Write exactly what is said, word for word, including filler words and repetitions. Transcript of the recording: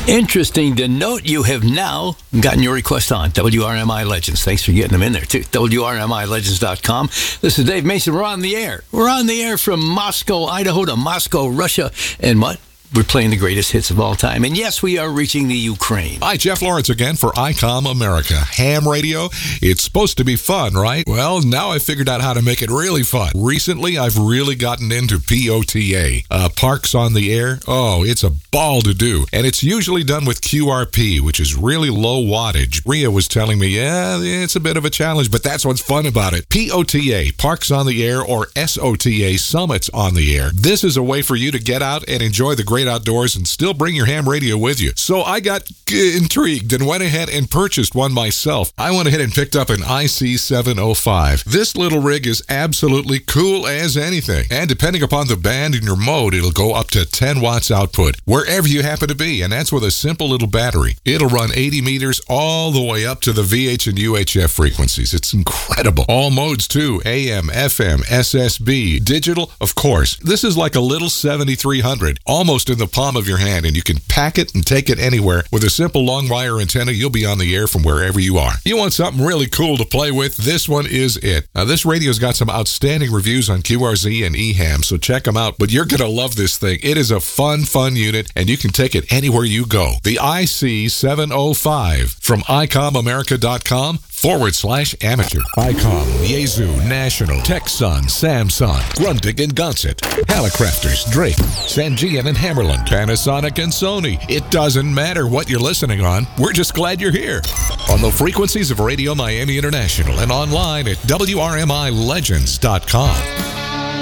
Interesting to note, you have now gotten your request on W R M I Legends. Thanks for getting them in there, too. W R M I Legends dot com. This is Dave Mason. We're on the air. We're on the air from Moscow, Idaho to Moscow, Russia. And what? We're playing the greatest hits of all time. And yes, we are reaching the Ukraine. Hi, Jeff Lawrence again for ICOM America. Ham radio, it's supposed to be fun, right? Well, now I figured out how to make it really fun. Recently, I've really gotten into P O T A. Uh, Parks on the Air. Oh, it's a ball to do. And it's usually done with Q R P, which is really low wattage. Rhea was telling me, yeah, it's a bit of a challenge, but that's what's fun about it. P O T A, Parks on the Air, or S O T A, Summits on the Air. This is a way for you to get out and enjoy the great outdoors and still bring your ham radio with you. So I got intrigued and went ahead and purchased one myself. I went ahead and picked up an I C seven oh five. This little rig is absolutely cool as anything. And depending upon the band and your mode, it'll go up to ten watts output wherever you happen to be. And that's with a simple little battery. It'll run eighty meters all the way up to the V H and U H F frequencies. It's incredible. All modes too. A M, F M, S S B, digital, of course. This is like a little seventy-three hundred, almost in the palm of your hand, and you can pack it and take it anywhere. With a simple long wire antenna, you'll be on the air from wherever you are. You want something really cool to play with? This one is it. Now, this radio's got some outstanding reviews on Q R Z and E HAM, so check them out. But you're going to love this thing. It is a fun, fun unit, and you can take it anywhere you go. The I C seven oh five from ICOM America dot com forward slash amateur. ICOM, Yaesu, National, Texan, Samsung, Grundig and Gonset, Hallicrafters, Drake, Sangean and Hammerland, Panasonic and Sony. It doesn't matter what you're listening on. We're just glad you're here. On the frequencies of Radio Miami International and online at W R M I Legends dot com.